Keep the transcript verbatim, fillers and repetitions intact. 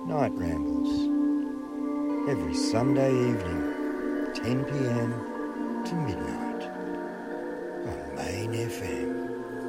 Night Rambles. Every Sunday evening, ten p m to midnight on Main F M.